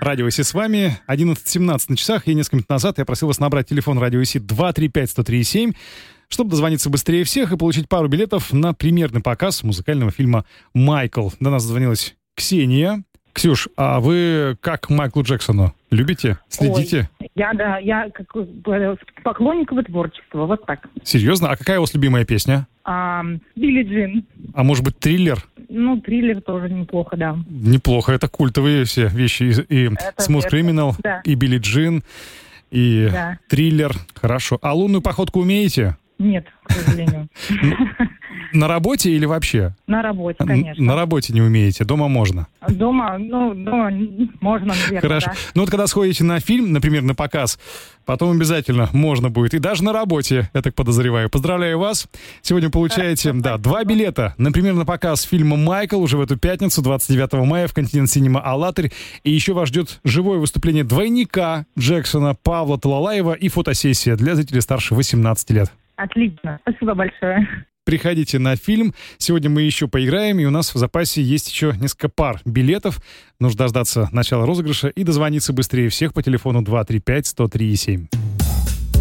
Радио ИСИ с вами. 11:17 на часах. И несколько минут назад я просил вас набрать телефон Радио ИСИ 235-103-7, чтобы дозвониться быстрее всех и получить пару билетов на премьерный показ музыкального фильма «Майкл». До нас дозвонилась Ксения. Ксюш, а вы как Майклу Джексону? Любите? Следите? Ой, я как поклонник его творчества, вот так. Серьезно? А какая у вас любимая песня? Билли Джин. А может быть, «Триллер»? Ну, «Триллер» тоже неплохо, да. Неплохо, это культовые все вещи. И «Smooth Criminal», да. И «Билли Джин», и да. «Триллер». Хорошо. А «Лунную походку» умеете? Нет, к сожалению. На работе или вообще? На работе, конечно. На работе не умеете, дома можно? Дома можно, наверное, Хорошо. Да. Ну вот когда сходите на фильм, например, на показ, потом обязательно можно будет. И даже на работе, я так подозреваю. Поздравляю вас. Сегодня получаете, 2 билета, например, на показ фильма «Майкл» уже в эту пятницу, 29 мая в Continental Cinema «АЛЛАТРА». И еще вас ждет живое выступление двойника Джексона Павла Талалаева и фотосессия для зрителей старше 18 лет. Отлично. Спасибо большое. Приходите на фильм. Сегодня мы еще поиграем, и у нас в запасе есть еще несколько пар билетов. Нужно дождаться начала розыгрыша и дозвониться быстрее всех по телефону 235-103-7.